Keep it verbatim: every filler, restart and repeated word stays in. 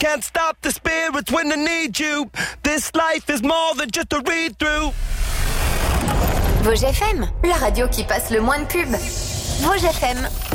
can't stop the spirits when they need you. This life is more than just a read-through. Vosges F M, la radio qui passe le moins de pubs. Vosges F M.